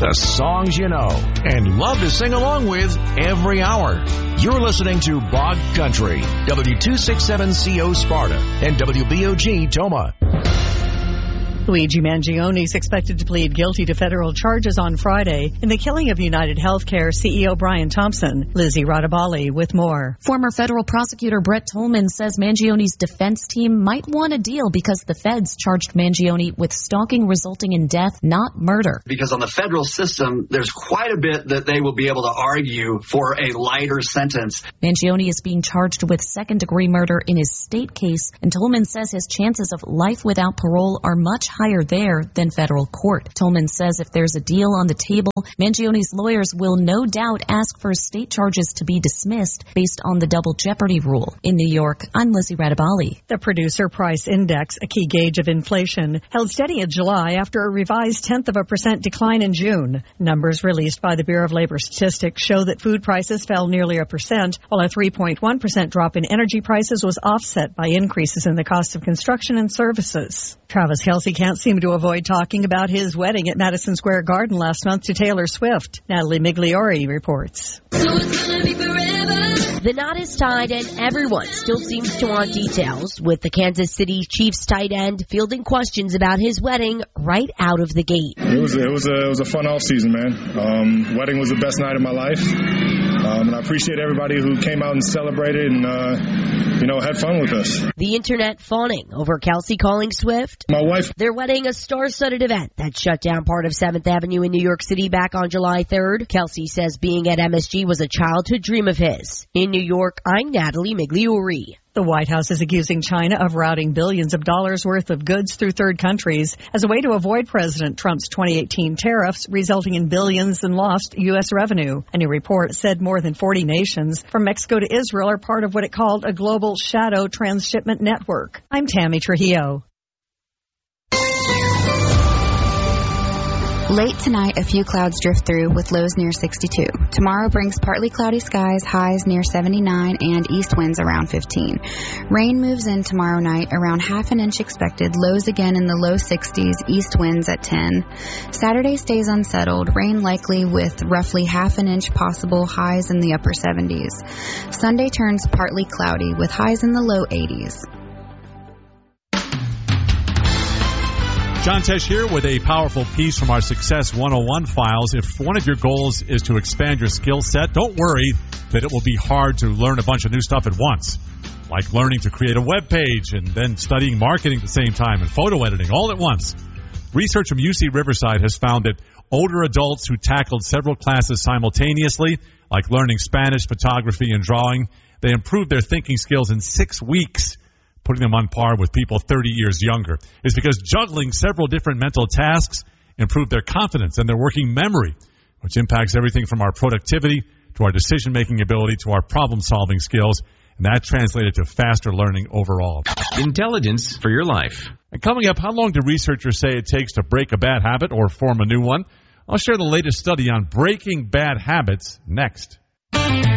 The songs you know and love to sing along with every hour. You're listening to Bog Country, W267CO Sparta and WBOG Toma. Luigi Mangione is expected to plead guilty to federal charges on Friday in the killing of United Healthcare CEO Brian Thompson. Lizzie Radabali with more. Former federal prosecutor Brett Tolman says Mangione's defense team might want a deal because the feds charged Mangione with stalking resulting in death, not murder. Because on the federal system, there's quite a bit that they will be able to argue for a lighter sentence. Mangione is being charged with second-degree murder in his state case, and Tolman says his chances of life without parole are much higher there than federal court. Tolman says if there's a deal on the table, Mangione's lawyers will no doubt ask for state charges to be dismissed based on the double jeopardy rule. In New York, I'm Lizzie Radabali. The Producer Price Index, a key gauge of inflation, held steady in July after a revised 0.1% decline in June. Numbers released by the Bureau of Labor Statistics show that food prices fell nearly 1%, while a 3.1% drop in energy prices was offset by increases in the cost of construction and services. Travis Kelce can't seem to avoid talking about his wedding at Madison Square Garden last month to Taylor Swift. Natalie Migliori reports. The knot is tied and everyone still seems to want details, with the Kansas City Chiefs tight end fielding questions about his wedding right out of the gate. It was a fun off season, man. Wedding was the best night of my life. And I appreciate everybody who came out and celebrated and, had fun with us. The internet fawning over Kelce calling Swift my wife. Their wedding, a star-studded event that shut down part of 7th Avenue in New York City back on July 3rd. Kelce says being at MSG was a childhood dream of his. In New York, I'm Natalie Migliori. The White House is accusing China of routing billions of dollars worth of goods through third countries as a way to avoid President Trump's 2018 tariffs, resulting in billions in lost U.S. revenue. A new report said more than 40 nations, from Mexico to Israel, are part of what it called a global shadow transshipment network. I'm Tammy Trujillo. Late tonight, a few clouds drift through with lows near 62. Tomorrow brings partly cloudy skies, highs near 79, and east winds around 15. Rain moves in tomorrow night, around half an inch expected, lows again in the low 60s, east winds at 10. Saturday stays unsettled, rain likely with roughly half an inch possible, highs in the upper 70s. Sunday turns partly cloudy with highs in the low 80s. John Tesh here with a powerful piece from our Success 101 files. If one of your goals is to expand your skill set, don't worry that it will be hard to learn a bunch of new stuff at once, like learning to create a web page and then studying marketing at the same time and photo editing all at once. Research from UC Riverside has found that older adults who tackled several classes simultaneously, like learning Spanish, photography, and drawing, they improved their thinking skills in 6 weeks, putting them on par with people 30 years younger. It's because juggling several different mental tasks improved their confidence and their working memory, which impacts everything from our productivity to our decision-making ability to our problem-solving skills, and that translated to faster learning overall. Intelligence for your life. And coming up, how long do researchers say it takes to break a bad habit or form a new one? I'll share the latest study on breaking bad habits next.